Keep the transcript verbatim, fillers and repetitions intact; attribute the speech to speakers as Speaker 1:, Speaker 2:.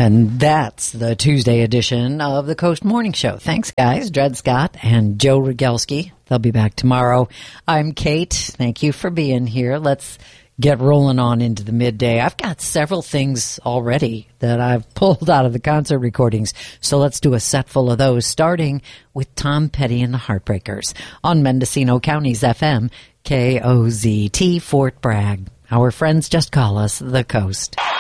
Speaker 1: And that's the Tuesday edition of the Coast Morning Show. Thanks, guys. Dred Scott and Joe Rogelski. They'll be back tomorrow. I'm Kate. Thank you for being here. Let's get rolling on into the midday. I've got several things already that I've pulled out of the concert recordings, so let's do a set full of those, starting with Tom Petty and the Heartbreakers on Mendocino County's F M, K O Z T, Fort Bragg. Our friends just call us the Coast.